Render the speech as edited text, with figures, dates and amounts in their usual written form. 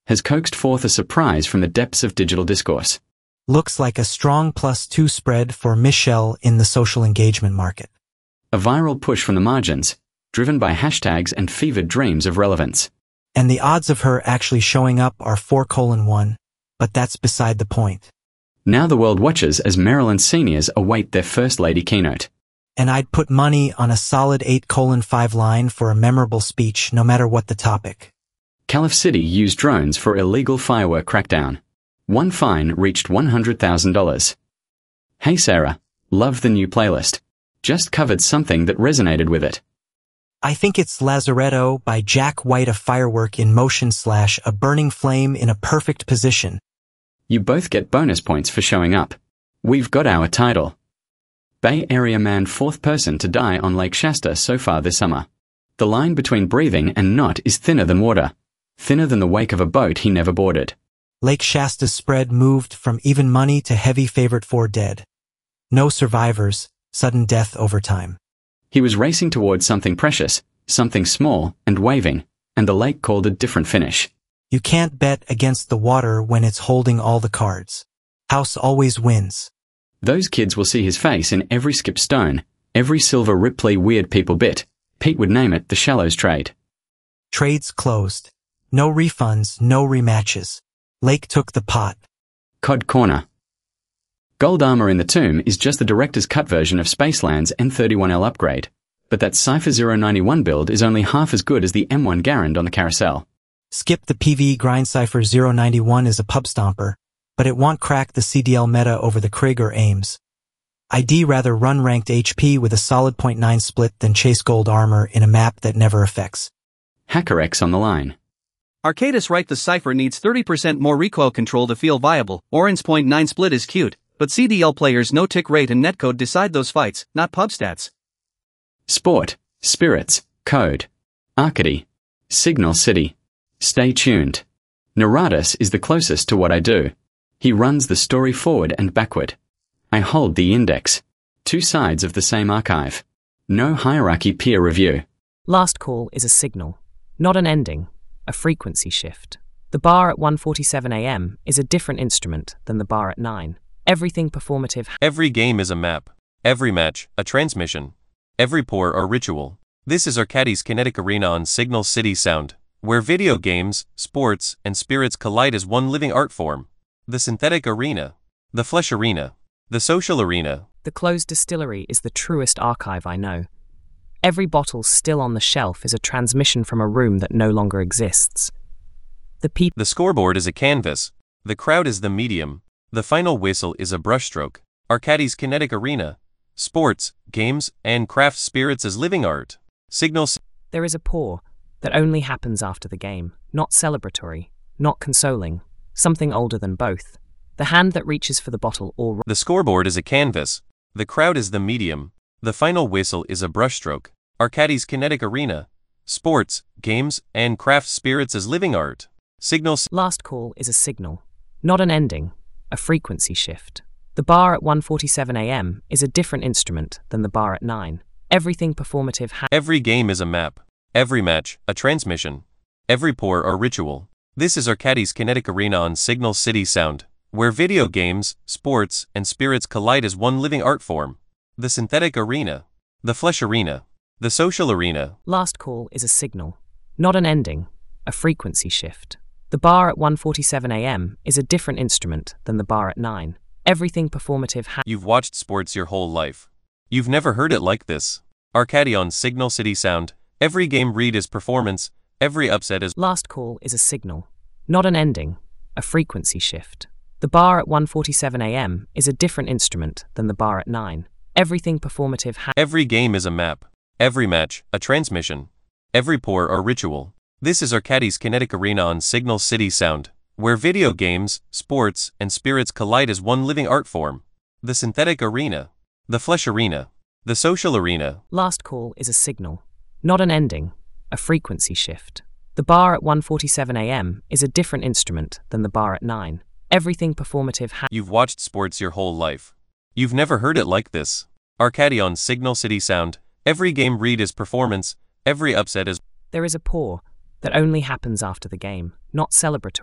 has coaxed forth a surprise from the depths of digital discourse. Looks like a strong +2 spread for Michelle in the social engagement market. A viral push from the margins, driven by hashtags and fevered dreams of relevance. And the odds of her actually showing up are 4:1, but that's beside the point. Now the world watches as Maryland seniors await their First Lady keynote. And I'd put money on a solid 8:5 line for a memorable speech no matter what the topic. Calif City used drones for illegal firework crackdown. One fine reached $100,000. Hey Sarah, love the new playlist. Just covered something that resonated with it. I think it's Lazaretto by Jack White, a firework in motion / a burning flame in a perfect position. You both get bonus points for showing up. We've got our title. Bay Area man 4th person to die on Lake Shasta so far this summer. The line between breathing and not is thinner than water. Thinner than the wake of a boat he never boarded. Lake Shasta's spread moved from even money to heavy favorite 4 dead. No survivors, sudden death over time. He was racing towards something precious, something small and waving, and the lake called a different finish. You can't bet against the water when it's holding all the cards. House always wins. Those kids will see his face in every skip stone, every Silver Ripley Weird People bit. Pete would name it the Shallows trade. Trades closed. No refunds, no rematches. Lake took the pot. Cod Corner. Gold armor in the tomb is just the director's cut version of Spaceland's N31L upgrade, but that Cypher 091 build is only half as good as the M1 Garand on the carousel. Skip the PvE grind. Cypher 091 is a pub stomper, but it won't crack the CDL meta over the Krig or Ames. I'd rather run ranked HP with a solid 0.9 split than chase gold armor in a map that never affects. HackerX on the line. Arcadis right, the Cypher needs 30% more recoil control to feel viable. Orin's 0.9 split is cute, but CDL players know tick rate and netcode decide those fights, not pub stats. Sport, Spirits, Code, Arcady, Signal City. Stay tuned. Neratus is the closest to what I do. He runs the story forward and backward. I hold the index. 2 sides of the same archive. No hierarchy peer review. Last call is a signal, not an ending, a frequency shift. The bar at 1:47 a.m. is a different instrument than the bar at 9. Everything performative. Every game is a map. Every match, a transmission. Every pour or ritual. This is Arcadis Kinetic Arena on Signal City Sound, where video games, sports, and spirits collide as one living art form. The synthetic arena. The flesh arena. The social arena. The closed distillery is the truest archive I know. Every bottle still on the shelf is a transmission from a room that no longer exists. The scoreboard is a canvas. The crowd is the medium. The final whistle is a brushstroke. Arcadis Kinetic Arena. Sports, games, and craft spirits as living art. Signal. There is a pour that only happens after the game, not celebratory, not consoling, something older than both. The hand that reaches for the bottle or... The scoreboard is a canvas. The crowd is the medium. The final whistle is a brushstroke. Arcadis Kinetic Arena. Sports, games, and craft spirits as living art. Signal. Last call is a signal, not an ending, a frequency shift. The bar at 1:47 a.m. is a different instrument than the bar at 9. Everything performative. Every game is a map. Every match, a transmission. Every pour or ritual. This is Arcadis Kinetic Arena on Signal City Sound, where video games, sports, and spirits collide as one living art form. The synthetic arena. The flesh arena. The social arena. Last call is a signal, not an ending, a frequency shift. The bar at 1:47 a.m. is a different instrument than the bar at 9. Everything performative. You've watched sports your whole life. You've never heard it like this. Arcady on Signal City Sound. Every game read is performance. Every upset is... Last call is a signal, not an ending, a frequency shift. The bar at 1:47 a.m. is a different instrument than the bar at 9. Everything performative. Every game is a map. Every match, a transmission. Every pour or ritual. This is Arcadis Kinetic Arena on Signal City Sound, where video games, sports, and spirits collide as one living art form. The synthetic arena. The flesh arena. The social arena. Last call is a signal, not an ending, a frequency shift. The bar at 1:47 a.m. is a different instrument than the bar at 9. Everything performative. You've watched sports your whole life. You've never heard it like this. Arcady on Signal City Sound. Every game read is performance. Every upset is... There is a pour that only happens after the game, not celebratory.